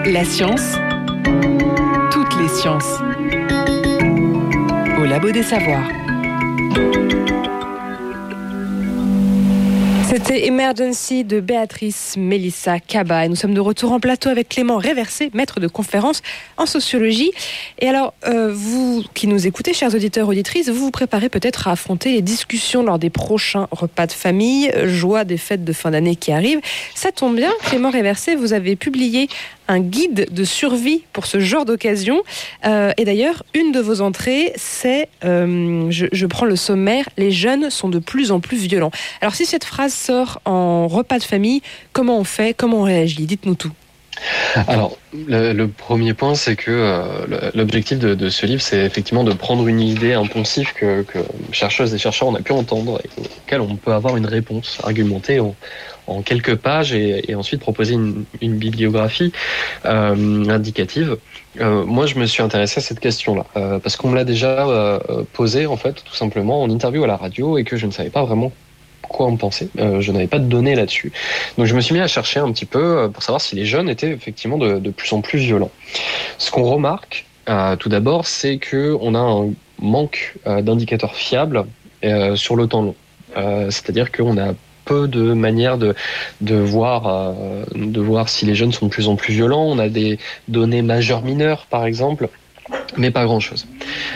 La science, toutes les sciences, au Labo des Savoirs. C'était Emergency de Béatrice Mélissa Kaba. Et nous sommes de retour en plateau avec Clément Réversé, maître de conférence en sociologie. Et alors, vous qui nous écoutez, chers auditeurs, auditrices, vous vous préparez peut-être à affronter les discussions lors des prochains repas de famille, joie des fêtes de fin d'année qui arrivent. Ça tombe bien, Clément Réversé, vous avez publié un guide de survie pour ce genre d'occasion. Et d'ailleurs, une de vos entrées, c'est, je prends le sommaire, les jeunes sont de plus en plus violents. Alors si cette phrase sort en repas de famille, comment on fait, comment on réagit? Dites-nous tout. Alors, le premier point, c'est que l'objectif de ce livre, c'est effectivement de prendre une idée impulsive que chercheuses et chercheurs on a pu entendre et auquel on peut avoir une réponse argumentée en quelques pages et ensuite proposer une bibliographie indicative. Moi, je me suis intéressé à cette question-là parce qu'on me l'a déjà posée, en fait, tout simplement en interview à la radio et que je ne savais pas vraiment quoi en penser. Je n'avais pas de données là-dessus. Donc je me suis mis à chercher un petit peu pour savoir si les jeunes étaient effectivement de plus en plus violents. Ce qu'on remarque, tout d'abord, c'est qu'on a un manque d'indicateurs fiables sur le temps long. C'est-à-dire qu'on a peu de manières de voir si les jeunes sont de plus en plus violents. On a des données majeures-mineures, par exemple, mais pas grand-chose.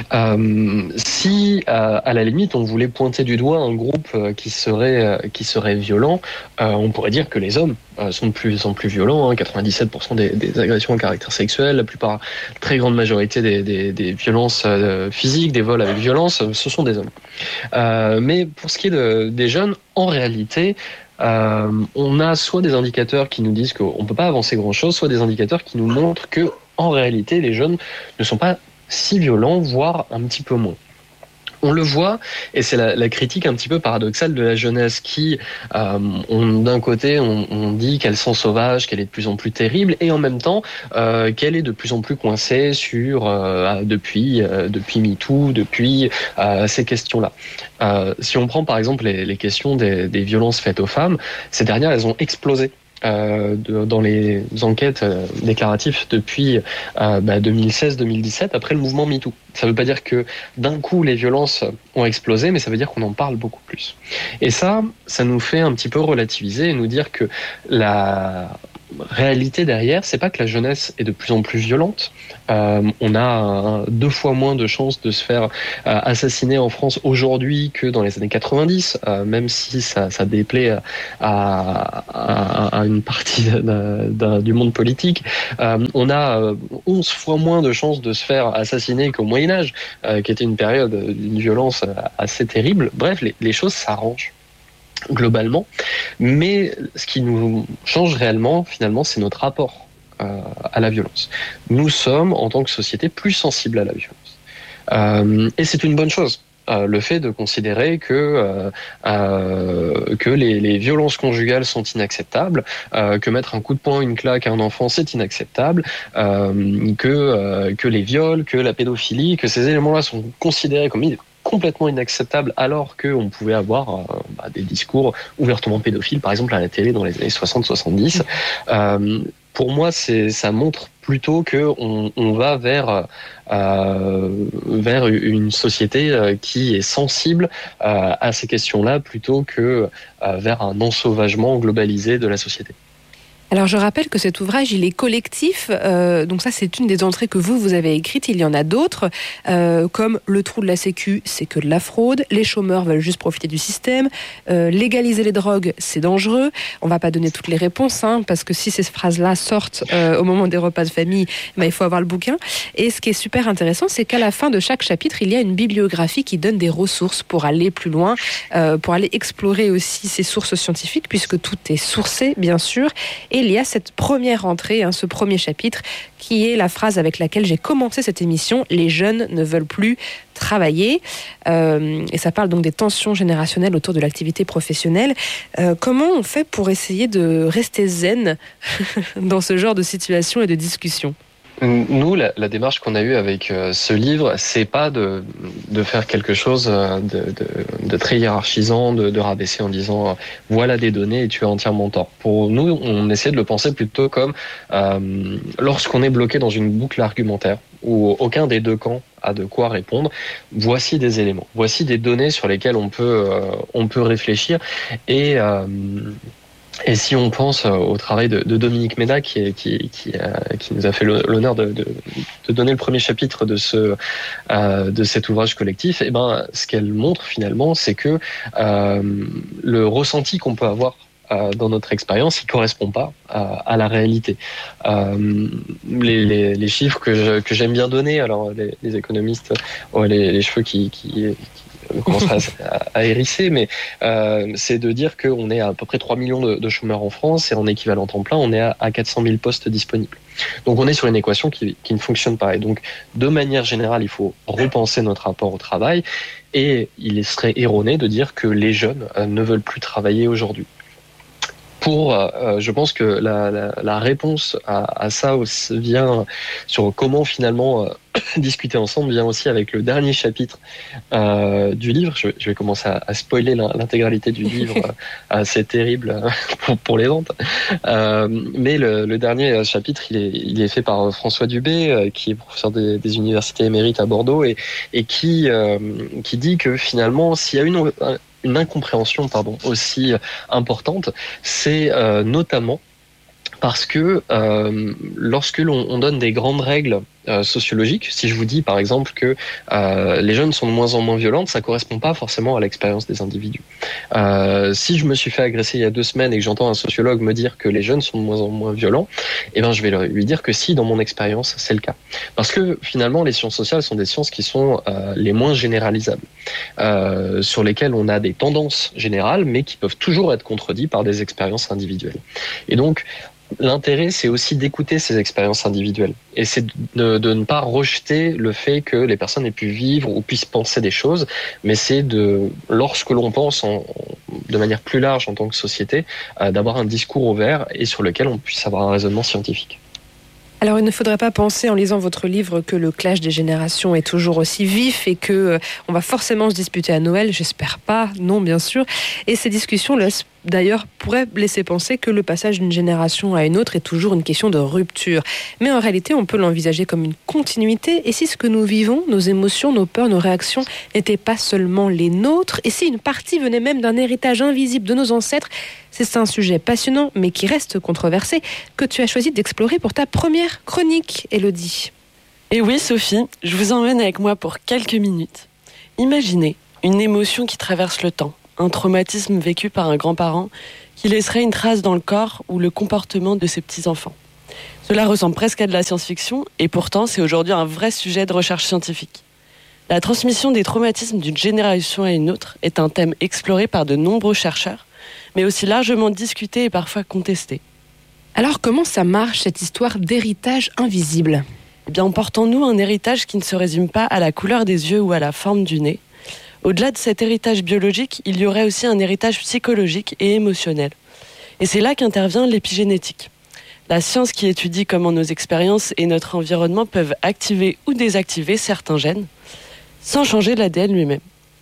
Si, à la limite, on voulait pointer du doigt un groupe qui serait violent, on pourrait dire que les hommes sont de plus en plus violents. 97% des agressions à caractère sexuel, la plupart, très grande majorité des violences physiques, des vols avec violence, ce sont des hommes. Mais pour ce qui est des jeunes, en réalité, on a soit des indicateurs qui nous disent qu'on ne peut pas avancer grand-chose, soit des indicateurs qui nous montrent que en réalité, les jeunes ne sont pas si violents, voire un petit peu moins. On le voit, et c'est la critique un petit peu paradoxale de la jeunesse qui, d'un côté, on dit qu'elle sent sauvage, qu'elle est de plus en plus terrible, et en même temps, qu'elle est de plus en plus coincée sur depuis MeToo, depuis ces questions-là. Si on prend par exemple les questions des violences faites aux femmes, ces dernières, elles ont explosé. Dans les enquêtes déclaratives depuis 2016-2017 après le mouvement MeToo. Ça ne veut pas dire que d'un coup les violences ont explosé, mais ça veut dire qu'on en parle beaucoup plus. Et ça nous fait un petit peu relativiser et nous dire que la réalité derrière, c'est pas que la jeunesse est de plus en plus violente. On a 2 fois moins de chances de se faire assassiner en France aujourd'hui que dans les années 90, même si ça déplaît à une partie du monde politique. On a 11 fois moins de chances de se faire assassiner qu'au Moyen-Âge, qui était une période d'une violence assez terrible. Bref, les choses s'arrangent globalement, mais ce qui nous change réellement, finalement, c'est notre rapport à la violence. Nous sommes, en tant que société, plus sensibles à la violence. Et c'est une bonne chose. Le fait de considérer que les violences conjugales sont inacceptables, que mettre un coup de poing, une claque à un enfant, c'est inacceptable, que les viols, que la pédophilie, que ces éléments-là sont considérés comme complètement inacceptable alors qu'on pouvait avoir des discours ouvertement pédophiles, par exemple à la télé dans les années 60-70. Pour moi, ça montre plutôt qu'on va vers une société qui est sensible à ces questions-là plutôt que vers un ensauvagement globalisé de la société. Alors je rappelle que cet ouvrage il est collectif, donc ça c'est une des entrées que vous avez écrites, il y en a d'autres, comme le trou de la sécu c'est que de la fraude, les chômeurs veulent juste profiter du système, légaliser les drogues c'est dangereux, on va pas donner toutes les réponses parce que si ces phrases-là sortent au moment des repas de famille, il faut avoir le bouquin. Et ce qui est super intéressant c'est qu'à la fin de chaque chapitre il y a une bibliographie qui donne des ressources pour aller plus loin, pour aller explorer aussi ces sources scientifiques puisque tout est sourcé bien sûr. Et il y a cette première entrée, ce premier chapitre, qui est la phrase avec laquelle j'ai commencé cette émission « Les jeunes ne veulent plus travailler ». Et ça parle donc des tensions générationnelles autour de l'activité professionnelle. Comment on fait pour essayer de rester zen dans ce genre de situation et de discussion ? Nous, la démarche qu'on a eue avec ce livre, c'est pas de faire quelque chose de très hiérarchisant, de rabaisser en disant voilà des données et tu as entièrement tort. Pour nous, on essaie de le penser plutôt comme lorsqu'on est bloqué dans une boucle argumentaire où aucun des deux camps a de quoi répondre, voici des éléments, voici des données sur lesquelles on peut réfléchir et si on pense au travail de Dominique Méda, qui nous a fait l'honneur de donner le premier chapitre de cet ouvrage collectif, et ben, ce qu'elle montre finalement, c'est que le ressenti qu'on peut avoir dans notre expérience, il correspond pas à la réalité. Les chiffres que j'aime bien donner, alors les économistes, les cheveux qui commence à hérisser, mais c'est de dire qu'on est à peu près 3 millions de chômeurs en France et en équivalent temps plein, on est à 400 000 postes disponibles. Donc on est sur une équation qui ne fonctionne pas. Et donc, de manière générale, il faut repenser notre rapport au travail et il serait erroné de dire que les jeunes ne veulent plus travailler aujourd'hui. Je pense que la réponse à ça aussi vient sur comment finalement discuter ensemble vient aussi avec le dernier chapitre du livre. Je vais commencer à spoiler l'intégralité du livre, c'est terrible pour les ventes. Mais le dernier chapitre, il est fait par François Dubé, qui est professeur des universités émérites à Bordeaux et qui dit que finalement, s'il y a une incompréhension aussi importante, c'est notamment parce que lorsque l'on donne des grandes règles sociologiques, si je vous dis par exemple que les jeunes sont de moins en moins violentes, ça correspond pas forcément à l'expérience des individus. Si je me suis fait agresser il y a 2 semaines et que j'entends un sociologue me dire que les jeunes sont de moins en moins violents, eh ben je vais lui dire que si, dans mon expérience, c'est le cas. Parce que finalement, les sciences sociales sont des sciences qui sont les moins généralisables, sur lesquelles on a des tendances générales, mais qui peuvent toujours être contredites par des expériences individuelles. Et donc, l'intérêt, c'est aussi d'écouter ces expériences individuelles. Et c'est de ne pas rejeter le fait que les personnes aient pu vivre ou puissent penser des choses, mais c'est lorsque l'on pense de manière plus large en tant que société, d'avoir un discours ouvert et sur lequel on puisse avoir un raisonnement scientifique. Alors, il ne faudrait pas penser en lisant votre livre que le clash des générations est toujours aussi vif et que on va forcément se disputer à Noël. J'espère pas, non, bien sûr. Et ces discussions pourraient laisser penser que le passage d'une génération à une autre est toujours une question de rupture. Mais en réalité, on peut l'envisager comme une continuité. Et si ce que nous vivons, nos émotions, nos peurs, nos réactions n'étaient pas seulement les nôtres, et si une partie venait même d'un héritage invisible de nos ancêtres, c'est un sujet passionnant, mais qui reste controversé, que tu as choisi d'explorer pour ta première chronique, Élodie. Et oui, Sophie, je vous emmène avec moi pour quelques minutes. Imaginez une émotion qui traverse le temps, un traumatisme vécu par un grand-parent qui laisserait une trace dans le corps ou le comportement de ses petits-enfants. Cela ressemble presque à de la science-fiction, et pourtant c'est aujourd'hui un vrai sujet de recherche scientifique. La transmission des traumatismes d'une génération à une autre est un thème exploré par de nombreux chercheurs, mais aussi largement discuté et parfois contesté. Alors comment ça marche, cette histoire d'héritage invisible ? Eh bien, on porte en nous un héritage qui ne se résume pas à la couleur des yeux ou à la forme du nez. Au-delà de cet héritage biologique, il y aurait aussi un héritage psychologique et émotionnel. Et c'est là qu'intervient l'épigénétique. La science qui étudie comment nos expériences et notre environnement peuvent activer ou désactiver certains gènes, sans changer l'ADN lui-même.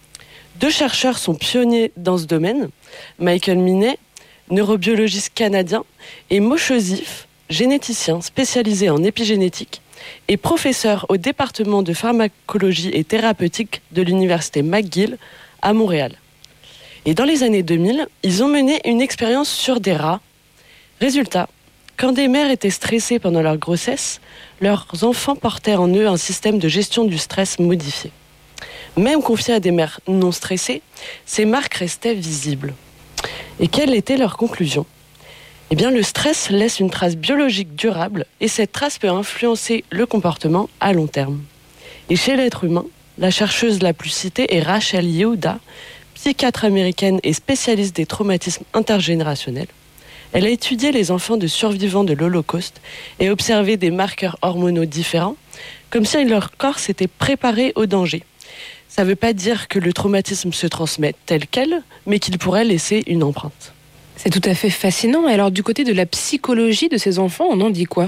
2 chercheurs sont pionniers dans ce domaine, Michael Minet, neurobiologiste canadien, et Moshe Zif, généticien spécialisé en épigénétique et professeur au département de pharmacologie et thérapeutique de l'université McGill à Montréal. Et dans les années 2000, ils ont mené une expérience sur des rats. Résultat, quand des mères étaient stressées pendant leur grossesse, leurs enfants portaient en eux un système de gestion du stress modifié. Même confiés à des mères non stressées, ces marques restaient visibles. Et quelle était leur conclusion ? Eh bien, le stress laisse une trace biologique durable et cette trace peut influencer le comportement à long terme. Et chez l'être humain, la chercheuse la plus citée est Rachel Yehuda, psychiatre américaine et spécialiste des traumatismes intergénérationnels. Elle a étudié les enfants de survivants de l'Holocauste et observé des marqueurs hormonaux différents, comme si leur corps s'était préparé au danger. Ça ne veut pas dire que le traumatisme se transmet tel quel, mais qu'il pourrait laisser une empreinte. C'est tout à fait fascinant. Et alors, du côté de la psychologie de ces enfants, on en dit quoi ?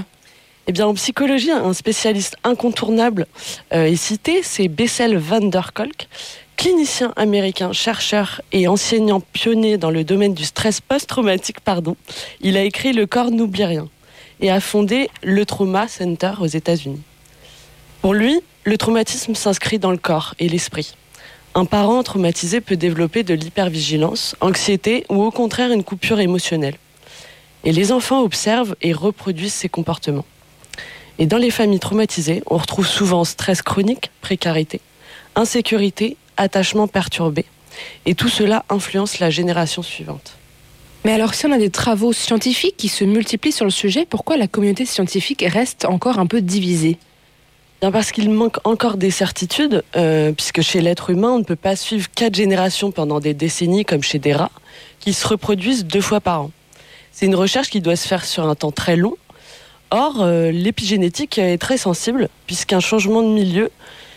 Eh bien, en psychologie, un spécialiste incontournable est cité, c'est Bessel van der Kolk, clinicien américain, chercheur et enseignant pionnier dans le domaine du stress post-traumatique. Il a écrit Le corps n'oublie rien et a fondé le Trauma Center aux États-Unis. Pour lui, le traumatisme s'inscrit dans le corps et l'esprit. Un parent traumatisé peut développer de l'hypervigilance, anxiété ou au contraire une coupure émotionnelle. Et les enfants observent et reproduisent ces comportements. Et dans les familles traumatisées, on retrouve souvent stress chronique, précarité, insécurité, attachement perturbé. Et tout cela influence la génération suivante. Mais alors, si on a des travaux scientifiques qui se multiplient sur le sujet, pourquoi la communauté scientifique reste encore un peu divisée ? Bien parce qu'il manque encore des certitudes, puisque chez l'être humain, on ne peut pas suivre 4 générations pendant des décennies comme chez des rats, qui se reproduisent 2 fois par an. C'est une recherche qui doit se faire sur un temps très long. Or, l'épigénétique est très sensible, puisqu'un changement de milieu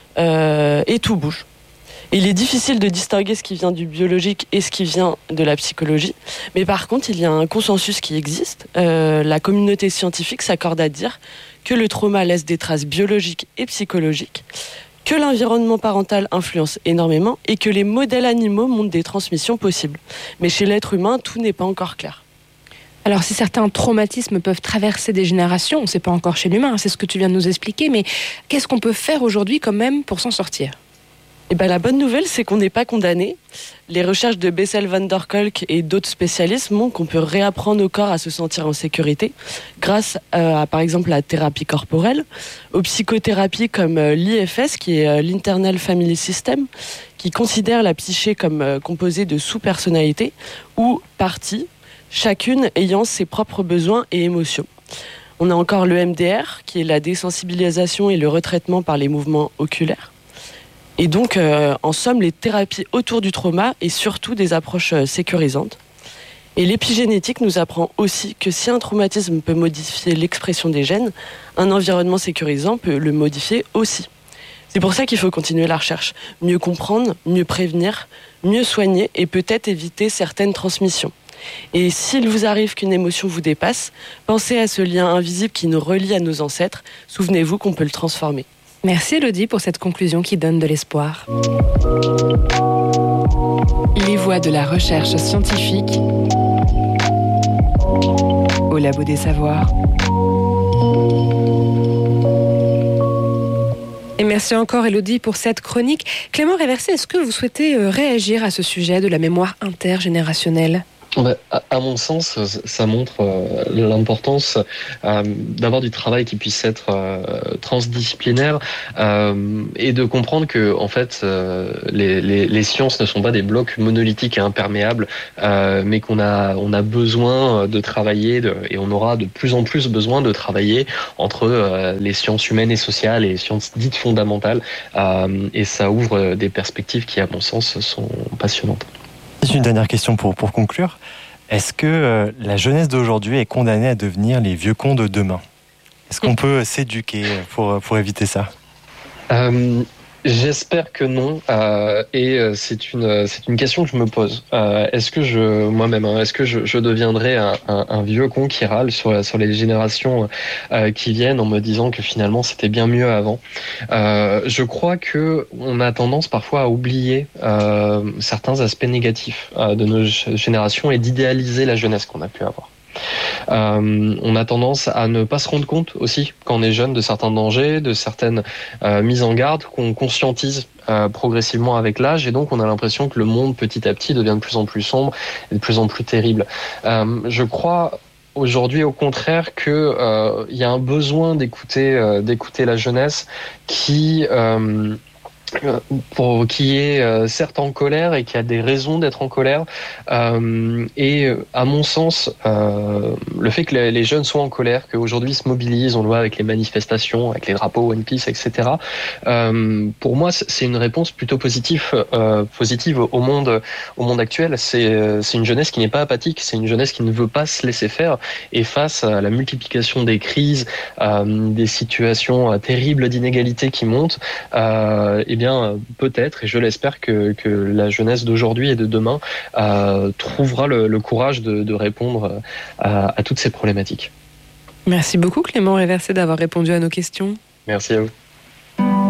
et tout bouge. Et il est difficile de distinguer ce qui vient du biologique et ce qui vient de la psychologie. Mais par contre, il y a un consensus qui existe. La communauté scientifique s'accorde à dire que le trauma laisse des traces biologiques et psychologiques, que l'environnement parental influence énormément et que les modèles animaux montrent des transmissions possibles. Mais chez l'être humain, tout n'est pas encore clair. Alors, si certains traumatismes peuvent traverser des générations, on ne sait pas encore chez l'humain, c'est ce que tu viens de nous expliquer, mais qu'est-ce qu'on peut faire aujourd'hui quand même pour s'en sortir ? Eh ben, la bonne nouvelle, c'est qu'on n'est pas condamné. Les recherches de Bessel van der Kolk et d'autres spécialistes montrent qu'on peut réapprendre au corps à se sentir en sécurité grâce à, par exemple, la thérapie corporelle, aux psychothérapies comme l'IFS, qui est l'Internal Family System, qui considère la psyché comme composée de sous-personnalités ou parties, chacune ayant ses propres besoins et émotions. On a encore le MDR, qui est la désensibilisation et le retraitement par les mouvements oculaires. Et donc, en somme, les thérapies autour du trauma et surtout des approches sécurisantes. Et l'épigénétique nous apprend aussi que si un traumatisme peut modifier l'expression des gènes, un environnement sécurisant peut le modifier aussi. C'est pour ça qu'il faut continuer la recherche. Mieux comprendre, mieux prévenir, mieux soigner et peut-être éviter certaines transmissions. Et s'il vous arrive qu'une émotion vous dépasse, pensez à ce lien invisible qui nous relie à nos ancêtres. Souvenez-vous qu'on peut le transformer. Merci Elodie pour cette conclusion qui donne de l'espoir. Les voix de la recherche scientifique au Labo des Savoirs. Et merci encore Elodie pour cette chronique. Clément Réversé, est-ce que vous souhaitez réagir à ce sujet de la mémoire intergénérationnelle ? À mon sens, ça montre l'importance d'avoir du travail qui puisse être transdisciplinaire et de comprendre que en fait les sciences ne sont pas des blocs monolithiques et imperméables, mais qu'on a besoin de travailler et on aura de plus en plus besoin de travailler entre les sciences humaines et sociales et les sciences dites fondamentales, et ça ouvre des perspectives qui, à mon sens, sont passionnantes. Une dernière question pour conclure. Est-ce que la jeunesse d'aujourd'hui est condamnée à devenir les vieux cons de demain ? Est-ce qu'on peut s'éduquer pour éviter ça ? J'espère que non, et c'est une question que je me pose. Est-ce que je deviendrai un vieux con qui râle sur les générations qui viennent en me disant que finalement c'était bien mieux avant ? Je crois que on a tendance parfois à oublier certains aspects négatifs de nos générations et d'idéaliser la jeunesse qu'on a pu avoir. On a tendance à ne pas se rendre compte aussi, quand on est jeune, de certains dangers, de certaines mises en garde qu'on conscientise progressivement avec l'âge, et donc on a l'impression que le monde petit à petit devient de plus en plus sombre et de plus en plus terrible. Je crois aujourd'hui au contraire que il y a un besoin d'écouter la jeunesse qui est certes en colère et qui a des raisons d'être en colère, et à mon sens le fait que les jeunes soient en colère, qu'aujourd'hui ils se mobilisent, on le voit avec les manifestations, avec les drapeaux One Piece, etc., pour moi c'est une réponse plutôt positive au monde actuel. C'est une jeunesse qui n'est pas apathique, c'est une jeunesse qui ne veut pas se laisser faire, et face à la multiplication des crises, des situations terribles d'inégalité qui montent, eh bien, peut-être, et je l'espère, que la jeunesse d'aujourd'hui et de demain trouvera le courage de répondre à toutes ces problématiques. Merci beaucoup Clément Réversé d'avoir répondu à nos questions. Merci à vous.